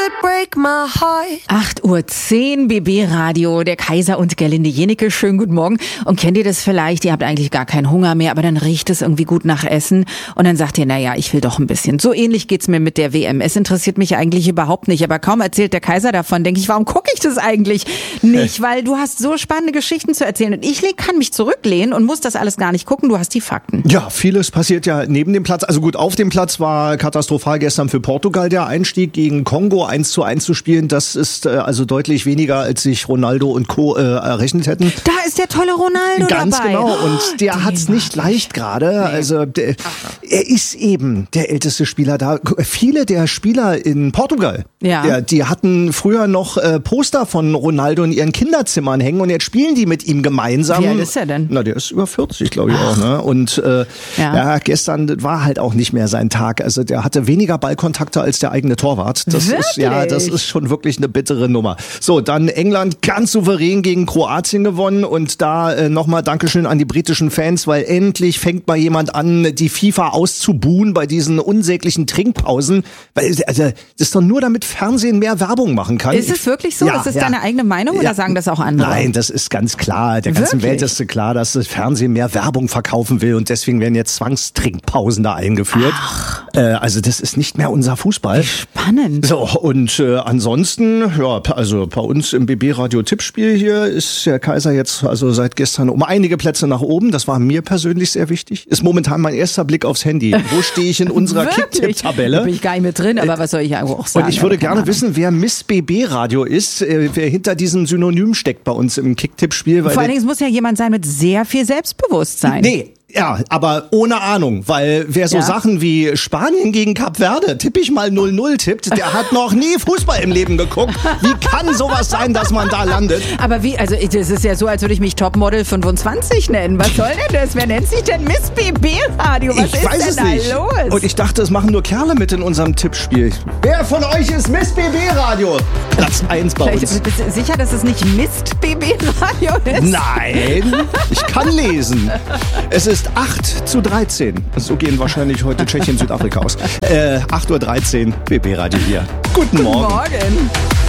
could break my heart. 8:10 Uhr, BB Radio, der Kaiser und Gerlinde Jenecke. Schönen guten Morgen. Und kennt ihr das vielleicht? Ihr habt eigentlich gar keinen Hunger mehr, aber dann riecht es irgendwie gut nach Essen. Und dann sagt ihr, naja, ich will doch ein bisschen. So ähnlich geht's mir mit der WM. Es interessiert mich eigentlich überhaupt nicht. Aber kaum erzählt der Kaiser davon, denke ich, warum gucke ich das eigentlich nicht? Weil du hast so spannende Geschichten zu erzählen. Und ich kann mich zurücklehnen und muss das alles gar nicht gucken. Du hast die Fakten. Ja, vieles passiert ja neben dem Platz. Also gut, auf dem Platz war katastrophal gestern für Portugal der Einstieg gegen Kongo 1:1 zu spielen. Das ist also deutlich weniger, als sich Ronaldo und Co. errechnet hätten. Da ist der tolle Ronaldo Ganz dabei. genau. Und der hat's nicht leicht gerade. Nee. Also er ist eben der älteste Spieler da. Viele der Spieler in Portugal, die hatten früher noch Poster von Ronaldo in ihren Kinderzimmern hängen und jetzt spielen die mit ihm gemeinsam. Wie alt ist er denn? Na, der ist über 40, glaube ich auch. Ne? Und gestern war halt auch nicht mehr sein Tag. Also der hatte weniger Ballkontakte als der eigene Torwart. Das ist schon wirklich eine bittere Nummer. So, dann England ganz souverän gegen Kroatien gewonnen und da nochmal Dankeschön an die britischen Fans, weil endlich fängt mal jemand an, die FIFA auszubuhen bei diesen unsäglichen Trinkpausen. Weil das ist doch nur, damit Fernsehen mehr Werbung machen kann. Ist es wirklich so? Ist es deine eigene Meinung oder sagen das auch andere? Nein, das ist ganz klar. Der ganzen Welt ist klar, dass das Fernsehen mehr Werbung verkaufen will und deswegen werden jetzt Zwangstrinkpausen da eingeführt. Also das ist nicht mehr unser Fußball. Spannend. So, und ansonsten, also bei uns im BB-Radio-Tippspiel hier ist der Kaiser jetzt also seit gestern um einige Plätze nach oben. Das war mir persönlich sehr wichtig. Ist momentan mein erster Blick aufs Handy. Wo stehe ich in unserer Kicktipp-Tabelle? Da bin ich gar nicht mit drin, aber was soll ich auch sagen? Und ich würde gerne wissen, wer Miss BB-Radio ist, wer hinter diesem Synonym steckt bei uns im Kicktipp-Spiel. Vor allen Dingen, es muss ja jemand sein mit sehr viel Selbstbewusstsein. Nee. Ja, aber ohne Ahnung, weil wer so Sachen wie Spanien gegen Kap Verde, tippe ich mal 0-0 tippt, der hat noch nie Fußball im Leben geguckt. Wie kann sowas sein, dass man da landet? Aber wie, also das ist ja so, als würde ich mich Topmodel 25 nennen. Was soll denn das? Wer nennt sich denn Miss BB Radio? Was ist denn da los? Und ich dachte, es machen nur Kerle mit in unserem Tippspiel. Wer von euch ist Miss BB Radio? Platz 1 bei uns. Bist du sicher, dass es nicht Mist BB Radio ist? Nein, ich kann lesen. Es ist 8:13. So gehen wahrscheinlich heute Tschechien, Südafrika aus. 8:13 Uhr, BB Radio hier. Guten Morgen. Guten Morgen.